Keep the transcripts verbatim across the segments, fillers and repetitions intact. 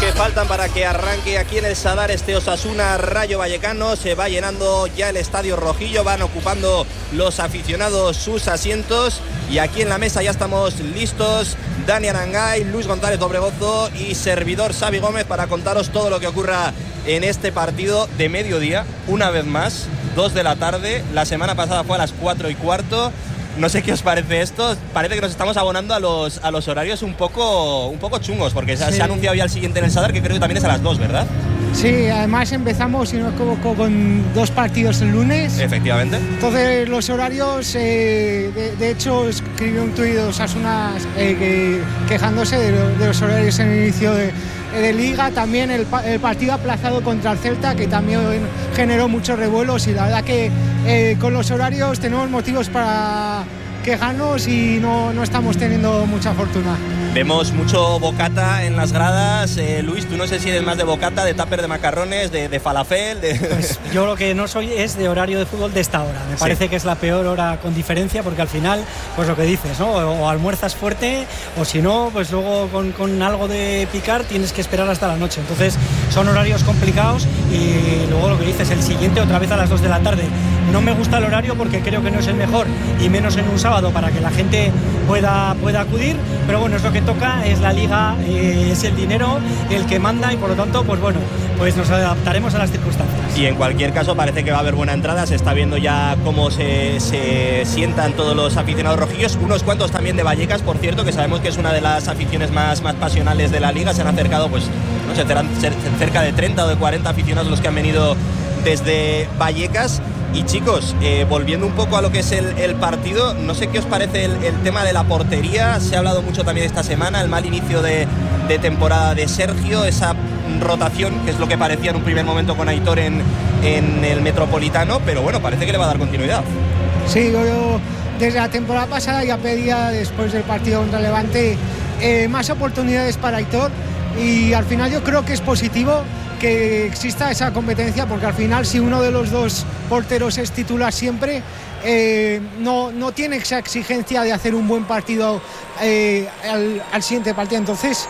que faltan para que arranque aquí en el Sadar este Osasuna Rayo Vallecano. Se va llenando ya el estadio rojillo, van ocupando los aficionados sus asientos y aquí en la mesa ya estamos listos. Dani Arangay, Luis González Dobregozo y servidor Xavi Gómez para contaros todo lo que ocurra en este partido de mediodía, una vez más, dos de la tarde. La semana pasada fue a las cuatro y cuarto. No sé qué os parece esto. Parece que nos estamos abonando a los, a los horarios un poco, un poco chungos, porque sí. se, se ha anunciado ya el siguiente en el Sadar, que creo que también es a las dos, ¿verdad? Sí, además empezamos, si no me equivoco, con dos partidos el lunes. Efectivamente. Entonces los horarios, eh, de, de hecho escribió un tuit de Osasuna eh, que, quejándose de, lo, de los horarios en el inicio de, de Liga. También el, el partido aplazado contra el Celta, que también generó muchos revuelos, y la verdad que eh, con los horarios tenemos motivos para quejarnos y no, no estamos teniendo mucha fortuna. Vemos mucho bocata en las gradas. eh, Luis, tú no sé si eres más de bocata, de tupper de macarrones, de, de falafel de... Pues yo lo que no soy es de horario de fútbol de esta hora. Me sí. parece que es la peor hora con diferencia, porque al final, pues lo que dices, ¿no? O, o almuerzas fuerte, o si no, pues luego con, con algo de picar tienes que esperar hasta la noche. Entonces son horarios complicados, y luego lo que dices, el siguiente otra vez a las dos de la tarde. No me gusta el horario porque creo que no es el mejor, y menos en un sábado, para que la gente pueda, pueda acudir, pero bueno, es lo que toca, es la Liga, eh, es el dinero el que manda, y por lo tanto, pues bueno, pues nos adaptaremos a las circunstancias. Y en cualquier caso parece que va a haber buena entrada. Se está viendo ya cómo se, se sientan todos los aficionados rojillos, unos cuantos también de Vallecas, por cierto, que sabemos que es una de las aficiones más, más pasionales de la Liga. Se han acercado, pues no sé, serán cerca de treinta o de cuarenta aficionados los que han venido desde Vallecas. Y chicos, eh, volviendo un poco a lo que es el, el partido, no sé qué os parece el, el tema de la portería. Se ha hablado mucho también esta semana, el mal inicio de, de temporada de Sergio, esa rotación, que es lo que parecía en un primer momento con Aitor en, en el Metropolitano, pero bueno, parece que le va a dar continuidad. Sí, yo, yo desde la temporada pasada ya pedía, después del partido contra Levante, eh, más oportunidades para Aitor, y al final yo creo que es positivo que exista esa competencia, porque al final, si uno de los dos porteros es titular siempre, eh, no, no tiene esa exigencia de hacer un buen partido eh, al, al siguiente partido. Entonces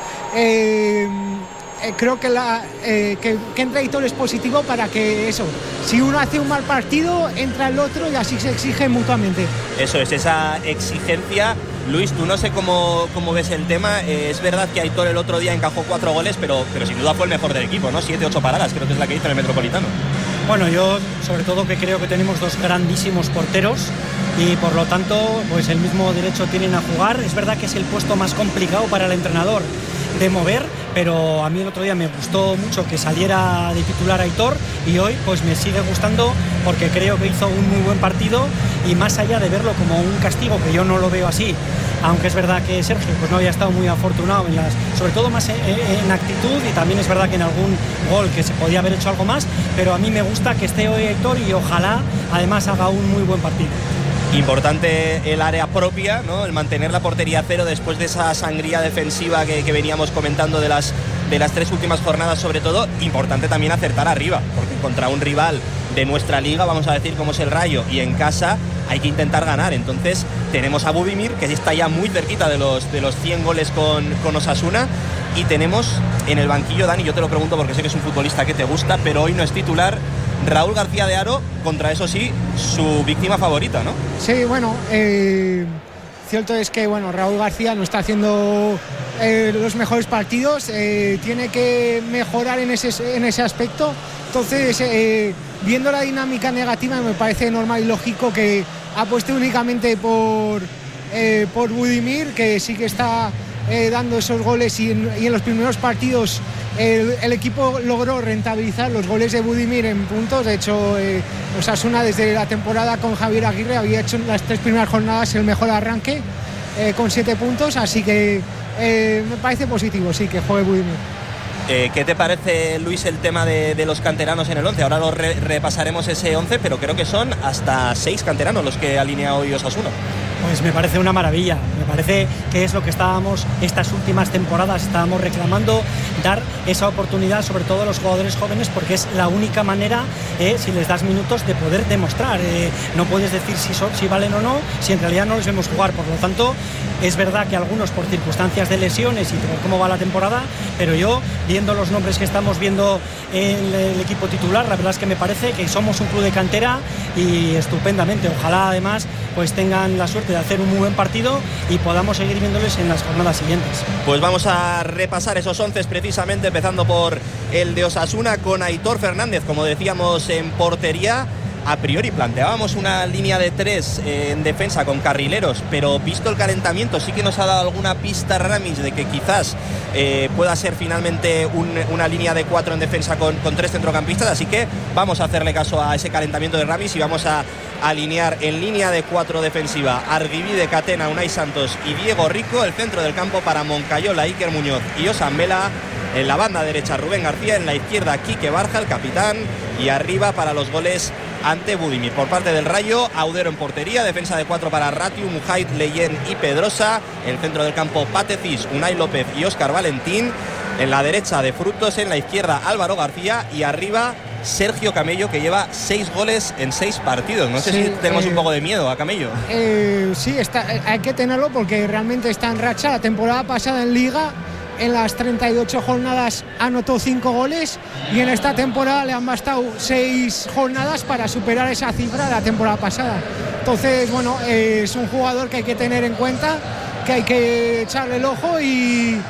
eh, eh, creo que, la, eh, que, que entra Aitor es positivo, para que eso, si uno hace un mal partido, entra el otro y así se exige mutuamente. Eso es, esa exigencia. Luis, tú no sé cómo, cómo ves el tema. Eh, es verdad que Aitor el otro día encajó cuatro goles, pero, pero sin duda fue el mejor del equipo, ¿no? Siete, ocho paradas, creo que es la que hizo en el Metropolitano. Bueno, yo sobre todo que creo que tenemos dos grandísimos porteros, y por lo tanto, pues el mismo derecho tienen a jugar. Es verdad que es el puesto más complicado para el entrenador de mover, pero a mí el otro día me gustó mucho que saliera de titular Aitor, y hoy pues me sigue gustando, porque creo que hizo un muy buen partido, y más allá de verlo como un castigo, que yo no lo veo así, aunque es verdad que Sergio pues no había estado muy afortunado en las, sobre todo más en, en actitud, y también es verdad que en algún gol que se podía haber hecho algo más, pero a mí me gusta que esté hoy Aitor, y ojalá además haga un muy buen partido. Importante el área propia, ¿no? El mantener la portería a cero después de esa sangría defensiva que, que veníamos comentando de las, de las tres últimas jornadas, sobre todo. Importante también acertar arriba, porque contra un rival de nuestra liga, vamos a decir, como es el Rayo, y en casa hay que intentar ganar. Entonces tenemos a Budimir, que está ya muy cerquita de los, de los cien goles con, con Osasuna, y tenemos en el banquillo, Dani, yo te lo pregunto porque sé que es un futbolista que te gusta, pero hoy no es titular, Raúl García de Haro, contra, eso sí, su víctima favorita, ¿no? Sí, bueno, eh, cierto es que bueno, Raúl García no está haciendo eh, los mejores partidos, eh, tiene que mejorar en ese, en ese aspecto. Entonces, eh, viendo la dinámica negativa, me parece normal y lógico que apueste únicamente por, eh, por Budimir, que sí que está eh, dando esos goles, y en, y en los primeros partidos el, el equipo logró rentabilizar los goles de Budimir en puntos. De hecho, eh, Osasuna desde la temporada con Javier Aguirre había hecho en las tres primeras jornadas el mejor arranque, eh, con siete puntos, así que eh, me parece positivo, sí, que juegue Budimir. Eh, ¿Qué te parece, Luis, el tema de, de los canteranos en el once? Ahora lo re, repasaremos ese once, pero creo que son hasta seis canteranos los que alinea hoy Osasuna. Pues me parece una maravilla, me parece que es lo que estábamos estas últimas temporadas, estábamos reclamando dar esa oportunidad, sobre todo a los jugadores jóvenes, porque es la única manera, eh, si les das minutos, de poder demostrar. Eh, no puedes decir si, son, si valen o no, si en realidad no les vemos jugar. Por lo tanto, es verdad que algunos por circunstancias de lesiones y por cómo va la temporada, pero yo, viendo los nombres que estamos viendo en el equipo titular, la verdad es que me parece que somos un club de cantera y estupendamente. Ojalá además pues tengan la suerte de hacer un muy buen partido y podamos seguir viéndoles en las jornadas siguientes. Pues vamos a repasar esos once precisamente, empezando por el de Osasuna con Aitor Fernández, como decíamos, en portería. A priori planteábamos una línea de tres eh, en defensa con carrileros, pero visto el calentamiento sí que nos ha dado alguna pista Ramis de que quizás eh, pueda ser finalmente un, una línea de cuatro en defensa con, con tres centrocampistas, así que vamos a hacerle caso a ese calentamiento de Ramis y vamos a alinear en línea de cuatro defensiva Arguibide, Catena, Unai Santos y Diego Rico, el centro del campo para Moncayola, Iker Muñoz y Osan Vela. En la banda derecha Rubén García, en la izquierda Quique Barja, el capitán, y arriba para los goles ante Budimir. Por parte del Rayo, Audero en portería, defensa de cuatro para Ratiu, Mujait, Leyen y Pedrosa, el centro del campo Patecis, Unai López y Óscar Valentín, en la derecha de Frutos, en la izquierda Álvaro García y arriba Sergio Camello, que lleva seis goles en seis partidos. No sé sí, si tenemos eh, un poco de miedo a Camello. Eh, sí, está, hay que tenerlo porque realmente está en racha. La temporada pasada en Liga, en las treinta y ocho jornadas anotó cinco goles y en esta temporada le han bastado seis jornadas para superar esa cifra de la temporada pasada. Entonces, bueno, eh, es un jugador que hay que tener en cuenta, que hay que echarle el ojo y,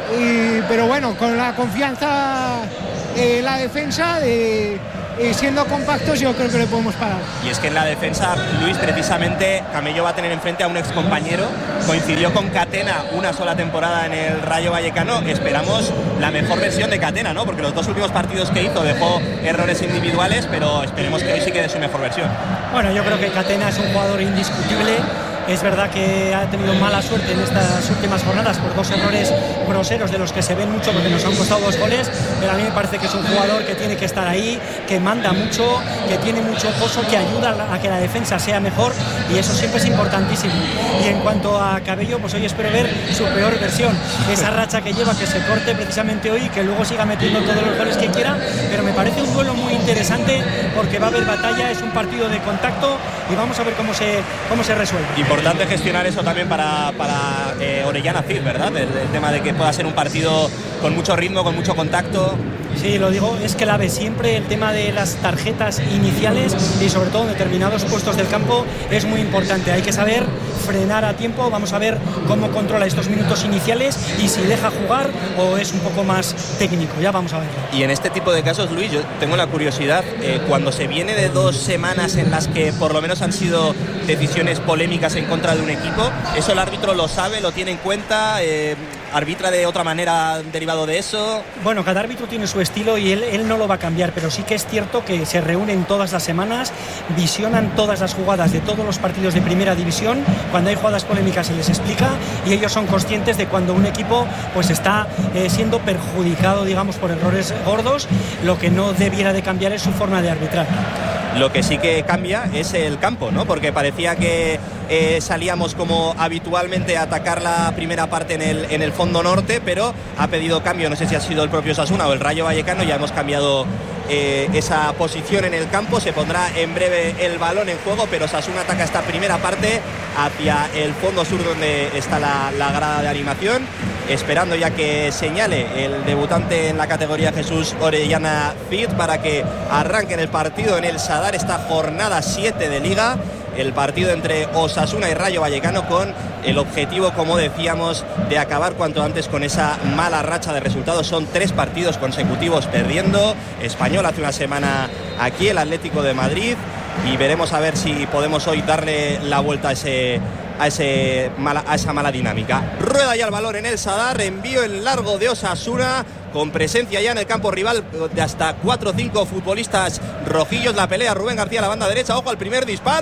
y pero bueno, con la confianza en la defensa de y siendo compactos yo creo que le podemos parar. Y es que en la defensa, Luis, precisamente Camello va a tener enfrente a un excompañero, coincidió con Catena una sola temporada en el Rayo Vallecano. Esperamos la mejor versión de Catena, ¿no? Porque los dos últimos partidos que hizo dejó errores individuales, pero esperemos que hoy sí que dé su mejor versión. Bueno, yo creo que Catena es un jugador indiscutible. Es verdad que ha tenido mala suerte en estas últimas jornadas por dos errores groseros de los que se ven mucho porque nos han costado dos goles, pero a mí me parece que es un jugador que tiene que estar ahí, que manda mucho, que tiene mucho pozo, que ayuda a que la defensa sea mejor y eso siempre es importantísimo. Y en cuanto a Cabello, pues hoy espero ver su peor versión, esa racha que lleva, que se corte precisamente hoy y que luego siga metiendo todos los goles que quiera, pero me parece un duelo muy interesante porque va a haber batalla, es un partido de contacto y vamos a ver cómo se, cómo se resuelve. Importante gestionar eso también para, para eh, Orellana Cid, ¿verdad? El, el tema de que pueda ser un partido con mucho ritmo, con mucho contacto. Sí, lo digo, es clave siempre el tema de las tarjetas iniciales y sobre todo en determinados puestos del campo es muy importante. Hay que saber frenar a tiempo, vamos a ver cómo controla estos minutos iniciales y si deja jugar o es un poco más técnico, ya vamos a ver. Y en este tipo de casos, Luis, yo tengo la curiosidad, eh, cuando se viene de dos semanas en las que por lo menos han sido decisiones polémicas en contra de un equipo, ¿eso el árbitro lo sabe, lo tiene en cuenta? Eh, ¿Arbitra de otra manera derivado de eso? Bueno, cada árbitro tiene su estilo y él, él no lo va a cambiar, pero sí que es cierto que se reúnen todas las semanas, visionan todas las jugadas de todos los partidos de primera división, cuando hay jugadas polémicas se les explica y ellos son conscientes de cuando un equipo pues está eh, siendo perjudicado, digamos, por errores gordos. Lo que no debiera de cambiar es su forma de arbitrar. Lo que sí que cambia es el campo, ¿no? Porque parecía que eh, salíamos como habitualmente a atacar la primera parte en el, en el fondo norte, pero ha pedido cambio, no sé si ha sido el propio Osasuna o el Rayo Vallecano, ya hemos cambiado eh, esa posición en el campo, se pondrá en breve el balón en juego, pero Osasuna ataca esta primera parte hacia el fondo sur donde está la, la grada de animación, esperando ya que señale el debutante en la categoría Jesús Orellana Cid para que arranquen el partido en el Sadar, esta jornada siete de Liga, el partido entre Osasuna y Rayo Vallecano con el objetivo, como decíamos, de acabar cuanto antes con esa mala racha de resultados. Son tres partidos consecutivos perdiendo, Español hace una semana aquí, el Atlético de Madrid, y veremos a ver si podemos hoy darle la vuelta a ese A, ese mala, a esa mala dinámica. Rueda ya el balón en el Sadar, envío en largo de Osasuna, con presencia ya en el campo rival de hasta cuatro o cinco futbolistas rojillos. La pelea Rubén García a la banda derecha, ojo al primer disparo,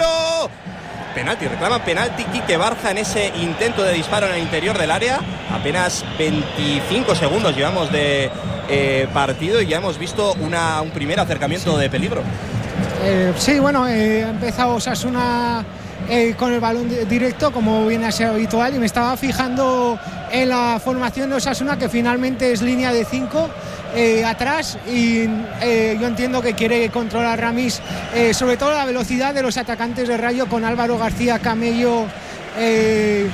penalti, reclaman penalti Quique Barja en ese intento de disparo en el interior del área. Apenas veinticinco segundos llevamos de eh, partido y ya hemos visto una, un primer acercamiento sí. de peligro. Eh, sí, bueno, eh, ha empezado Osasuna Eh, con el balón directo como viene a ser habitual y me estaba fijando en la formación de Osasuna, que finalmente es línea de cinco eh, atrás, y eh, yo entiendo que quiere controlar Ramis, eh, sobre todo la velocidad de los atacantes de Rayo con Álvaro García, Camello, eh,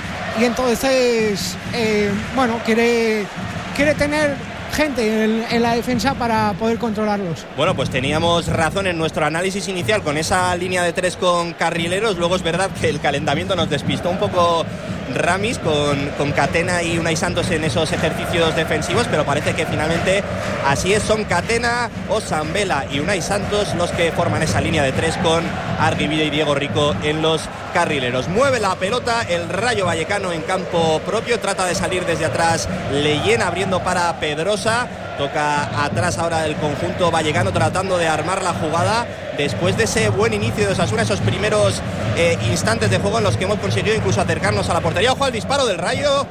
y entonces eh, bueno, quiere, quiere tener gente en, en la defensa para poder controlarlos. Bueno, pues teníamos razón en nuestro análisis inicial con esa línea de tres con carrileros. Luego es verdad que el calentamiento nos despistó un poco Ramis con, con Catena y Unai Santos en esos ejercicios defensivos, pero parece que finalmente así es. Son Catena, Osambela y Unai Santos los que forman esa línea de tres con Argibide y Diego Rico en los carrileros. Mueve la pelota el Rayo Vallecano en campo propio, trata de salir desde atrás Leyen abriendo para Pedrosa. Toca atrás ahora el conjunto vallecano tratando de armar la jugada después de ese buen inicio de Osasuna, esos primeros eh, instantes de juego en los que hemos conseguido incluso acercarnos a la portería. Ojo al disparo del Rayo,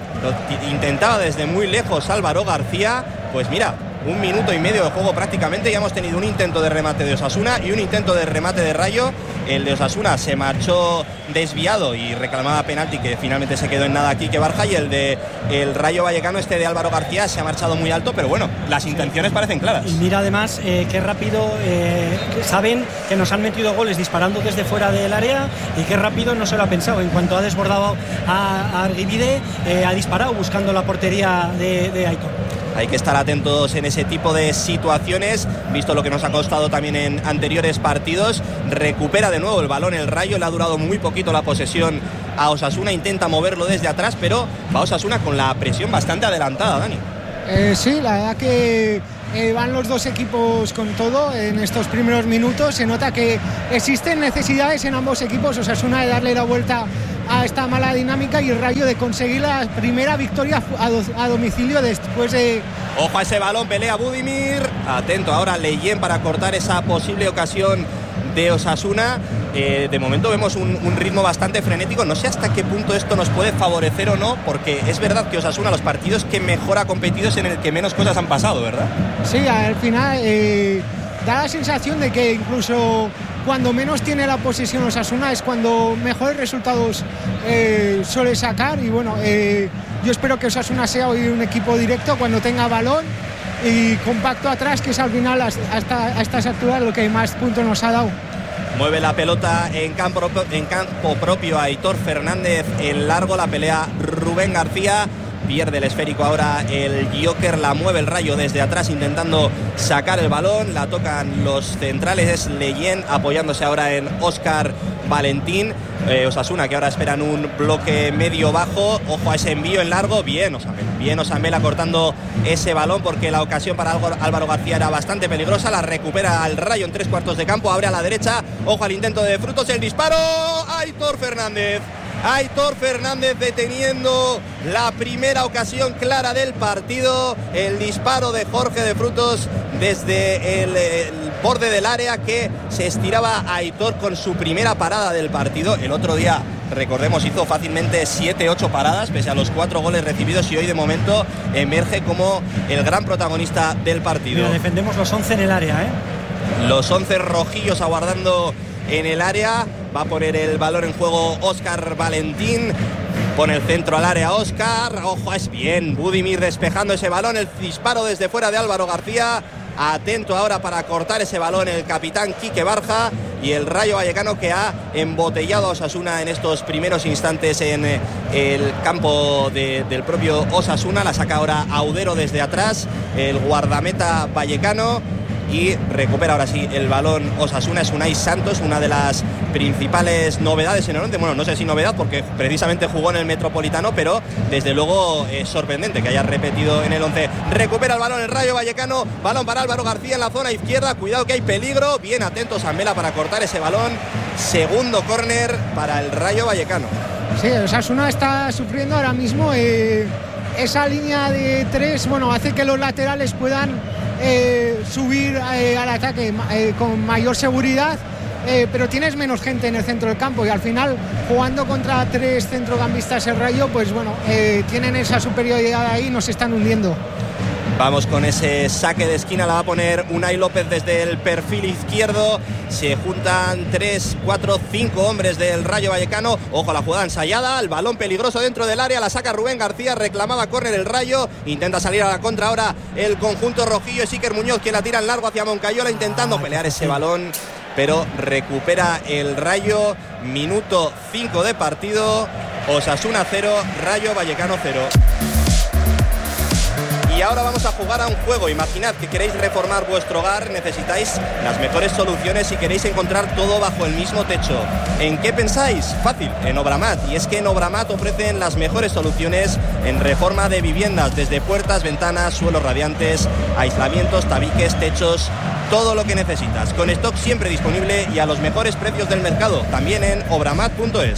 lo intentaba desde muy lejos Álvaro García. Pues mira, un minuto y medio de juego prácticamente, ya hemos tenido un intento de remate de Osasuna y un intento de remate de Rayo. El de Osasuna se marchó desviado y reclamaba penalti, que finalmente se quedó en nada aquí que Barja, y el de el Rayo Vallecano, este de Álvaro García, se ha marchado muy alto, pero bueno, las intenciones parecen claras. Y mira además eh, qué rápido eh, saben que nos han metido goles disparando desde fuera del área, y qué rápido no se lo ha pensado. En cuanto ha desbordado a, a Argibide, eh, ha disparado buscando la portería de, de Aitor. Hay que estar atentos en ese tipo de situaciones, visto lo que nos ha costado también en anteriores partidos. Recupera de nuevo el balón el Rayo, le ha durado muy poquito la posesión a Osasuna, intenta moverlo desde atrás, pero va Osasuna con la presión bastante adelantada, Dani. Eh, sí, la verdad que eh, van los dos equipos con todo en estos primeros minutos. Se nota que existen necesidades en ambos equipos. Osasuna de darle la vuelta a esta mala dinámica y el Rayo de conseguir la primera victoria a, do, a domicilio después de... Ojo a ese balón, pelea Budimir, atento ahora Leyen para cortar esa posible ocasión de Osasuna. Eh, de momento vemos un, un ritmo bastante frenético, no sé hasta qué punto esto nos puede favorecer o no, porque es verdad que Osasuna, los partidos que mejor ha competido es en el que menos cosas han pasado, ¿verdad? Sí, al final eh, da la sensación de que incluso cuando menos tiene la posesión Osasuna es cuando mejores resultados eh, suele sacar. Y bueno, eh, yo espero que Osasuna sea hoy un equipo directo cuando tenga balón y compacto atrás, que es al final hasta a estas alturas lo que más puntos nos ha dado. Mueve la pelota en campo, en campo propio Aitor Fernández en largo, la pelea Rubén García. Pierde el esférico ahora el Joker, la mueve el Rayo desde atrás intentando sacar el balón, la tocan los centrales, es Leyen apoyándose ahora en Óscar Valentín. eh, Osasuna que ahora esperan un bloque medio bajo, ojo a ese envío en largo, bien Osambela, bien Osambela cortando ese balón, porque la ocasión para Álvaro García era bastante peligrosa. La recupera al Rayo en tres cuartos de campo, abre a la derecha, ojo al intento de Frutos, el disparo, Aitor Fernández. Aitor Fernández deteniendo la primera ocasión clara del partido, el disparo de Jorge de Frutos desde el, el borde del área, que se estiraba Aitor con su primera parada del partido. El otro día, recordemos, hizo fácilmente siete ocho paradas pese a los cuatro goles recibidos, y hoy de momento emerge como el gran protagonista del partido. Pero defendemos los once en el área, ¿eh? Los once rojillos aguardando en el área. Va a poner el balón en juego Óscar Valentín. Pone el centro al área Óscar. Ojo, es bien Budimir despejando ese balón. El disparo desde fuera de Álvaro García. Atento ahora para cortar ese balón el capitán Quique Barja. Y el Rayo Vallecano, que ha embotellado a Osasuna en estos primeros instantes en el campo de, del propio Osasuna. La saca ahora Audero desde atrás, el guardameta vallecano. Y recupera ahora sí el balón Osasuna. Es Unai Santos, una de las principales novedades en el once. Bueno, no sé si novedad, porque precisamente jugó en el Metropolitano, pero desde luego es sorprendente que haya repetido en el once. Recupera el balón el Rayo Vallecano, balón para Álvaro García en la zona izquierda, cuidado que hay peligro, bien atento Osambela para cortar ese balón. Segundo córner para el Rayo Vallecano. Sí, Osasuna está sufriendo ahora mismo eh, esa línea de tres, bueno, hace que los laterales puedan Eh, subir eh, al ataque eh, con mayor seguridad, eh, pero tienes menos gente en el centro del campo, y al final, jugando contra tres centrocampistas el Rayo, pues bueno, eh, tienen esa superioridad ahí y nos están hundiendo. Vamos con ese saque de esquina, la va a poner Unai López desde el perfil izquierdo. Se juntan tres, cuatro, cinco hombres del Rayo Vallecano. Ojo a la jugada ensayada, el balón peligroso dentro del área, la saca Rubén García, reclamaba córner el Rayo, intenta salir a la contra ahora el conjunto rojillo. Es Iker Muñoz quien la tira en largo hacia Moncayola, intentando pelear ese balón, pero recupera el Rayo. Minuto cinco de partido, Osasuna cero, Rayo Vallecano cero. Y ahora vamos a jugar a un juego. Imaginad que queréis reformar vuestro hogar, necesitáis las mejores soluciones y queréis encontrar todo bajo el mismo techo. ¿En qué pensáis? Fácil, en Obramat. Y es que en Obramat ofrecen las mejores soluciones en reforma de viviendas, desde puertas, ventanas, suelos radiantes, aislamientos, tabiques, techos, todo lo que necesitas. Con stock siempre disponible y a los mejores precios del mercado. También en obramat punto es.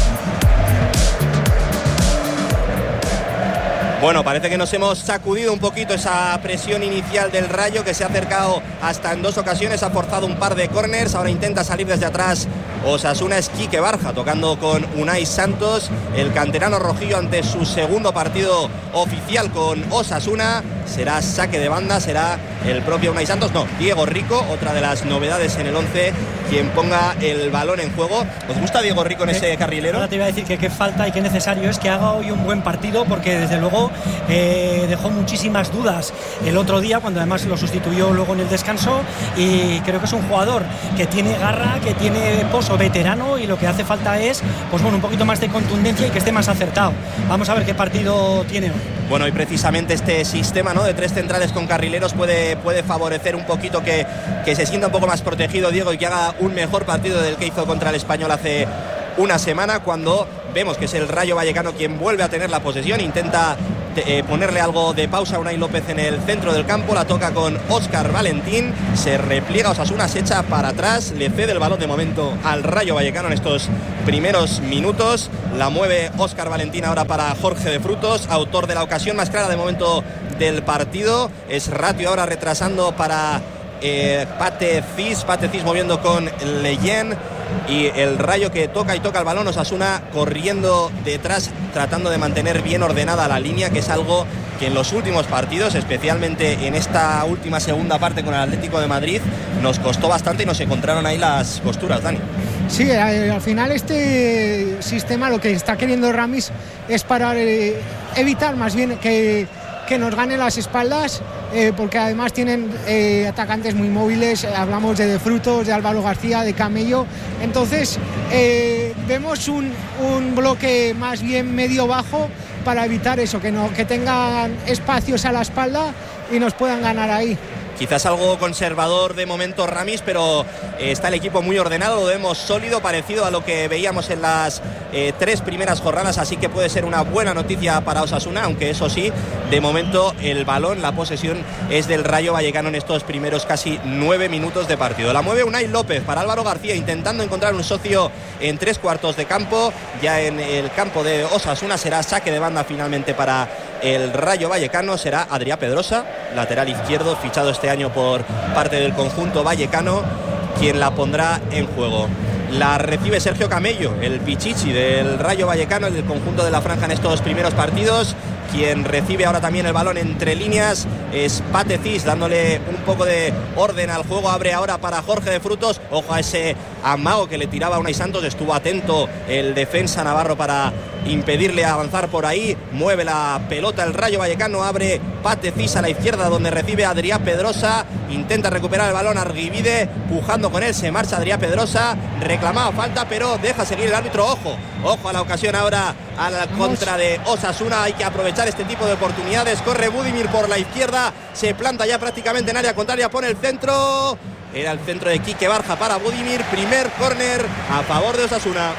Bueno, parece que nos hemos sacudido un poquito esa presión inicial del Rayo, que se ha acercado hasta en dos ocasiones, ha forzado un par de córners, ahora intenta salir desde atrás Osasuna. Es Quique Barja tocando con Unai Santos, el canterano rojillo ante su segundo partido oficial con Osasuna. Será saque de banda, será el propio Unai Santos, no, Diego Rico, otra de las novedades en el once, quien ponga el balón en juego. ¿Os gusta Diego Rico en eh, ese carrilero? Ahora te iba a decir que qué falta y qué necesario es que haga hoy un buen partido, porque desde luego eh, dejó muchísimas dudas el otro día, cuando además lo sustituyó luego en el descanso, y creo que es un jugador que tiene garra, que tiene pozo, veterano, y lo que hace falta es pues bueno, un poquito más de contundencia y que esté más acertado. Vamos a ver qué partido tiene hoy. Bueno, y precisamente este sistema, ¿no?, de tres centrales con carrileros puede, puede favorecer un poquito que, que se sienta un poco más protegido Diego y que haga un mejor partido del que hizo contra el Español hace una semana, cuando vemos que es el Rayo Vallecano quien vuelve a tener la posesión, intenta eh, ponerle algo de pausa a Unai López en el centro del campo, la toca con Óscar Valentín, se repliega Osasuna, se echa para atrás, le cede el balón de momento al Rayo Vallecano en estos primeros minutos, la mueve Óscar Valentín ahora para Jorge de Frutos, autor de la ocasión más clara de momento del partido. Es Ratio ahora retrasando para eh, Pate Cis, Pate Cis moviendo con Leyen, y el Rayo que toca y toca el balón, Osasuna corriendo detrás, tratando de mantener bien ordenada la línea, que es algo que en los últimos partidos, especialmente en esta última segunda parte con el Atlético de Madrid, nos costó bastante y nos encontraron ahí las costuras, Dani. Sí, al final este sistema lo que está queriendo Ramis es parar, eh, evitar más bien que, que nos ganen las espaldas, eh, porque además tienen eh, atacantes muy móviles, hablamos de De Frutos, de Álvaro García, de Camello, entonces eh, vemos un, un bloque más bien medio-bajo para evitar eso, que, no, que tengan espacios a la espalda y nos puedan ganar ahí. Quizás algo conservador de momento Ramis, pero eh, está el equipo muy ordenado, lo vemos sólido, parecido a lo que veíamos en las eh, tres primeras jornadas, así que puede ser una buena noticia para Osasuna, aunque eso sí, de momento el balón, la posesión es del Rayo Vallecano en estos primeros casi nueve minutos de partido. La mueve Unai López para Álvaro García, intentando encontrar un socio en tres cuartos de campo, ya en el campo de Osasuna será saque de banda finalmente para el Rayo Vallecano, será Adrià Pedrosa, lateral izquierdo, fichado este año por parte del conjunto vallecano, quien la pondrá en juego. La recibe Sergio Camello, el pichichi del Rayo Vallecano, el del conjunto de la franja en estos primeros partidos. Quien recibe ahora también el balón entre líneas es Pate Cis, dándole un poco de orden al juego. Abre ahora para Jorge de Frutos. Ojo a ese amago que le tiraba a Unai Santos. Estuvo atento el defensa navarro para impedirle avanzar por ahí. Mueve la pelota el Rayo Vallecano. Abre Pate Cis a la izquierda, donde recibe a Adrià Pedrosa. Intenta recuperar el balón Arguibide, pujando con él. Se marcha Adrià Pedrosa. Reclamaba falta, pero deja seguir el árbitro. Ojo, ojo a la ocasión ahora a la contra de Osasuna. Hay que aprovechar este tipo de oportunidades. Corre Budimir por la izquierda, se planta ya prácticamente en área contraria, pone el centro, era el centro de Quique Barja para Budimir. Primer córner a favor de Osasuna.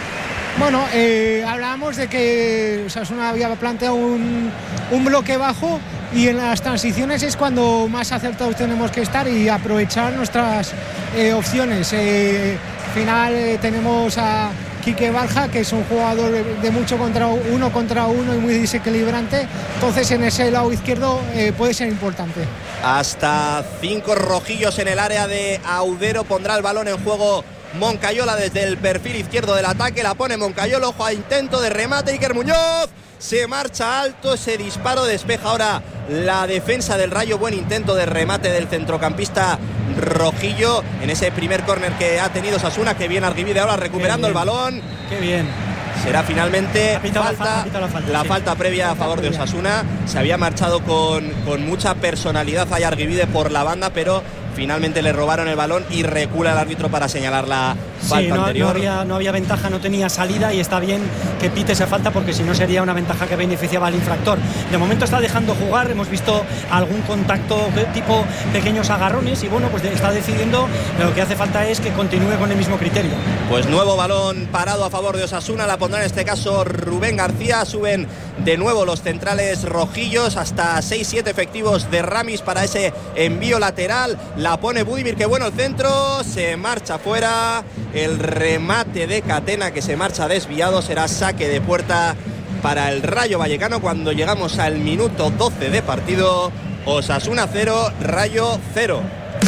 Bueno, eh, hablábamos de que Osasuna había planteado un, un bloque bajo, y en las transiciones es cuando más acertados tenemos que estar y aprovechar nuestras eh, opciones. Eh, al final eh, tenemos a Quique Barja, que es un jugador de mucho contra uno contra uno y muy desequilibrante, entonces en ese lado izquierdo eh, puede ser importante. Hasta cinco rojillos en el área de Audero, pondrá el balón en juego Moncayola desde el perfil izquierdo del ataque, la pone Moncayola, ojo a intento de remate, Iker Muñoz se marcha alto, ese disparo despeja ahora la defensa del Rayo, buen intento de remate del centrocampista rojillo en ese primer córner que ha tenido Osasuna, que viene Arguibide ahora recuperando el balón. Qué bien. Será finalmente falta, la, la falta, la sí. falta previa a favor de Osasuna. Se había marchado con, con mucha personalidad a Arguibide por la banda, pero finalmente le robaron el balón y recula el árbitro para señalar la falta sí, no, anterior. No había, no había ventaja, no tenía salida y está bien que pite esa falta porque si no sería una ventaja que beneficiaba al infractor. De momento está dejando jugar, hemos visto algún contacto tipo pequeños agarrones y bueno, pues está decidiendo, lo que hace falta es que continúe con el mismo criterio. Pues nuevo balón parado a favor de Osasuna, la pondrá en este caso Rubén García, suben de nuevo los centrales rojillos, hasta seis siete efectivos de Ramis para ese envío lateral, la pone Budimir, que bueno el centro, se marcha fuera, el remate de Catena que se marcha desviado, será saque de puerta para el Rayo Vallecano cuando llegamos al minuto doce de partido. Osasuna cero, Rayo cero.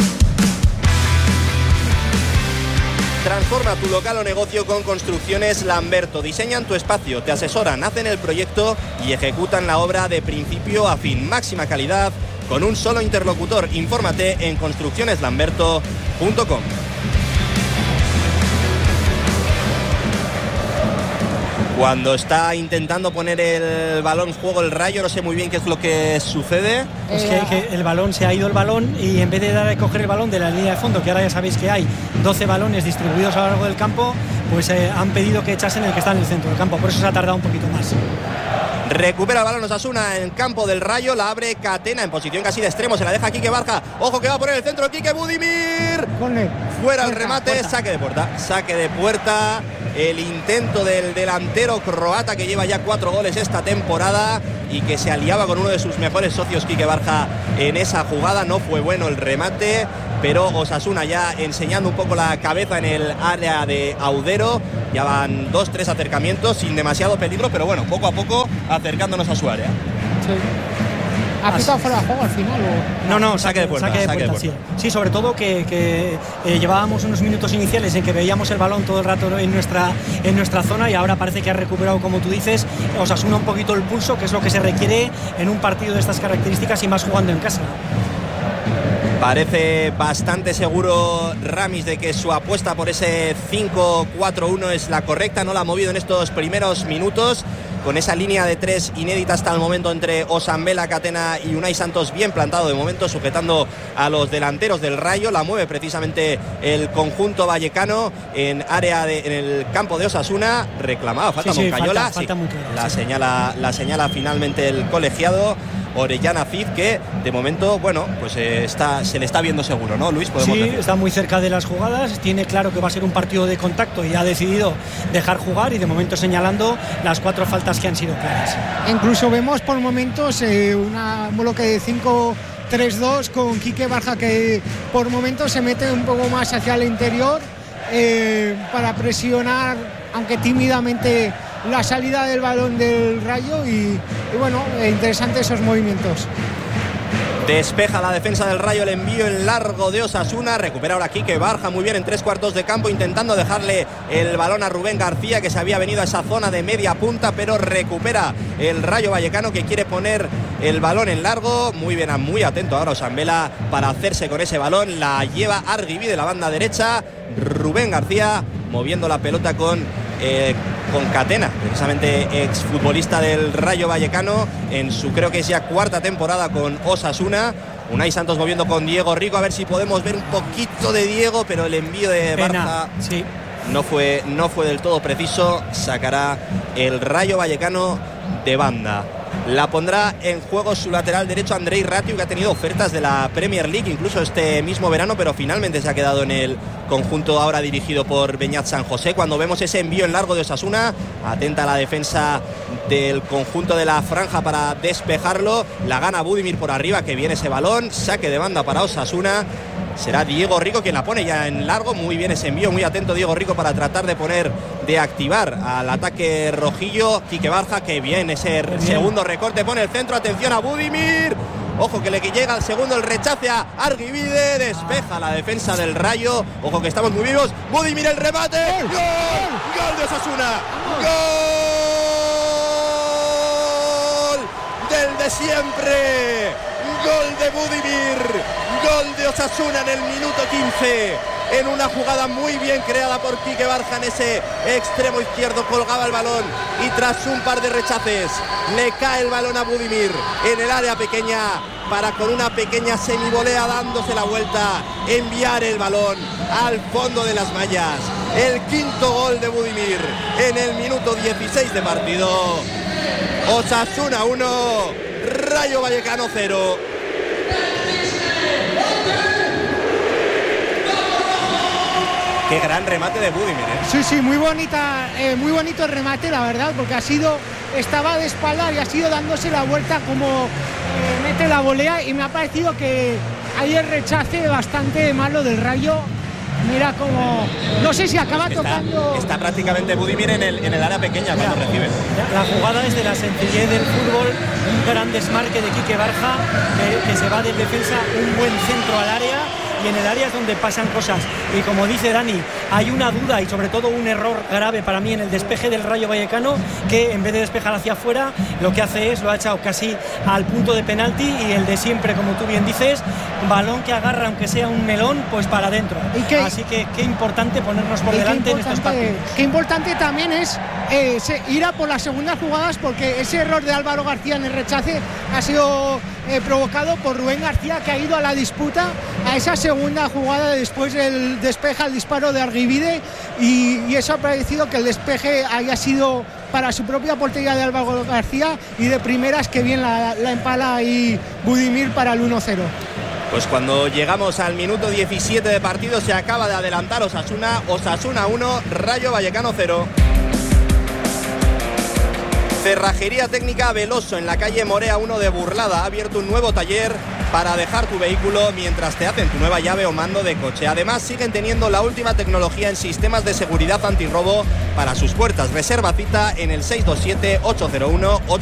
Transforma tu local o negocio con Construcciones Lamberto. Diseñan tu espacio, te asesoran, hacen el proyecto y ejecutan la obra de principio a fin. Máxima calidad con un solo interlocutor. Infórmate en construcciones lamberto punto com. Cuando está intentando poner el balón en juego el Rayo, no sé muy bien qué es lo que sucede. Pues que, que el balón, se ha ido el balón y en vez de dar a coger el balón de la línea de fondo, que ahora ya sabéis que hay doce balones distribuidos a lo largo del campo, pues eh, han pedido que echasen el que está en el centro del campo, por eso se ha tardado un poquito más. Recupera el balón Osasuna en campo del Rayo, la abre Catena en posición casi de extremo, se la deja Quique Barja, ojo que va a poner el centro, Quique Budimir, fuera el remate, puerta. saque de puerta, saque de puerta, el intento del delantero croata que lleva ya cuatro goles esta temporada y que se aliaba con uno de sus mejores socios, Quique Barja, en esa jugada. No fue bueno el remate, pero Osasuna ya enseñando un poco la cabeza en el área de Audero. Ya van dos, tres acercamientos sin demasiado peligro, pero bueno, poco a poco acercándonos a su área. Sí. ¿Ha pitado fuera de juego al final? O... No, no, saque de puerta. Saque de puerta, saque de puerta. Sí. sí, sobre todo que, que eh, llevábamos unos minutos iniciales en que veíamos el balón todo el rato en nuestra, en nuestra zona y ahora parece que ha recuperado, como tú dices, Osasuna un poquito el pulso, que es lo que se requiere en un partido de estas características y más jugando en casa. Parece bastante seguro Ramis de que su apuesta por ese cinco cuatro uno es la correcta, no la ha movido en estos primeros minutos, con esa línea de tres inédita hasta el momento entre Osambela, Catena y Unai Santos bien plantado de momento, sujetando a los delanteros del Rayo. La mueve precisamente el conjunto vallecano en área de, en el campo de Osasuna. Reclamaba falta sí, sí, Moncayola, falta, falta sí, mucho, la, sí. señala, la señala finalmente el colegiado Orellana Cid, que de momento, bueno, pues eh, está, se le está viendo seguro, ¿no, Luis? Podemos sí, decir. Está muy cerca de las jugadas, tiene claro que va a ser un partido de contacto y ha decidido dejar jugar y de momento señalando las cuatro faltas que han sido claras. Incluso vemos por momentos eh, una, un bloque de cinco tres dos con Quique Barja que por momentos se mete un poco más hacia el interior eh, para presionar, aunque tímidamente, la salida del balón del Rayo y, y bueno, eh, interesante esos movimientos. Despeja la defensa del Rayo, el envío en largo de Osasuna, recupera ahora Quique Barja muy bien en tres cuartos de campo, intentando dejarle el balón a Rubén García, que se había venido a esa zona de media punta, pero recupera el Rayo Vallecano, que quiere poner el balón en largo. Muy bien, muy atento ahora Osambela para hacerse con ese balón, la lleva Arguibide de la banda derecha, Rubén García moviendo la pelota con Eh, con Catena, precisamente exfutbolista del Rayo Vallecano, en su creo que es ya cuarta temporada con Osasuna. Unai Santos moviendo con Diego Rico, a ver si podemos ver un poquito de Diego, pero el envío de Barja sí. no fue, no fue del todo preciso. Sacará el Rayo Vallecano de banda. La pondrá en juego su lateral derecho Andrei Ratiu, que ha tenido ofertas de la Premier League incluso este mismo verano, pero finalmente se ha quedado en el conjunto ahora dirigido por Beñat San José. Cuando vemos ese envío en largo de Osasuna, atenta la defensa del conjunto de la franja para despejarlo, la gana Budimir por arriba, que viene ese balón, saque de banda para Osasuna. Será Diego Rico quien la pone ya en largo. Muy bien ese envío, muy atento Diego Rico para tratar de poner, de activar al ataque rojillo. Quique Barja, que bien ese bien. segundo recorte, pone el centro, atención a Budimir, Ojo que le llega al segundo el rechace a Argibide, despeja la defensa del Rayo. Ojo que estamos muy vivos. Budimir el remate. ¡Gol! ¡Gol de Osasuna! ¡Gol! Del de siempre. Gol de Budimir. Gol de Osasuna en el minuto quince. En una jugada muy bien creada por Quique Barja en ese extremo izquierdo, colgaba el balón y tras un par de rechaces le cae el balón a Budimir en el área pequeña para con una pequeña semivolea dándose la vuelta enviar el balón al fondo de las mallas. El quinto gol de Budimir en el minuto dieciséis de partido. Osasuna uno, Rayo Vallecano cero. Qué gran remate de Budimir, ¿eh? Sí, sí, muy bonita, eh, muy bonito el remate, la verdad, porque ha sido, estaba de espalda y ha sido dándose la vuelta como eh, mete la volea, y me ha parecido que hay el rechace bastante malo del Rayo. Mira como, no sé si acaba está, tocando. Está prácticamente Budimir en el, en el área pequeña cuando ya, recibe. La jugada es de la sencillez del fútbol, un gran desmarque de Quique Barja, que, que se va de defensa, un buen centro al área. Y en el área es donde pasan cosas. Y como dice Dani, hay una duda y sobre todo un error grave para mí en el despeje del Rayo Vallecano, que en vez de despejar hacia afuera, lo que hace es, lo ha echado casi al punto de penalti, y el de siempre, como tú bien dices, balón que agarra, aunque sea un melón, pues para adentro. Así que qué importante ponernos por delante en estos partidos. Qué importante también es eh, ir a por las segundas jugadas, porque ese error de Álvaro García en el rechace ha sido eh, provocado por Rubén García, que ha ido a la disputa, a esa segunda jugada después del despeje al disparo de Argibide, y, y eso ha parecido que el despeje haya sido para su propia portería de Álvaro García, y de primeras que bien la, la empala ahí Budimir para el uno cero. Pues cuando llegamos al minuto diecisiete de partido se acaba de adelantar Osasuna. Osasuna uno, Rayo Vallecano cero. Cerrajería Técnica Veloso en la calle Morea uno de Burlada ha abierto un nuevo taller para dejar tu vehículo mientras te hacen tu nueva llave o mando de coche. Además siguen teniendo la última tecnología en sistemas de seguridad antirrobo para sus puertas. Reserva cita en el seis dos siete, ocho cero uno, ocho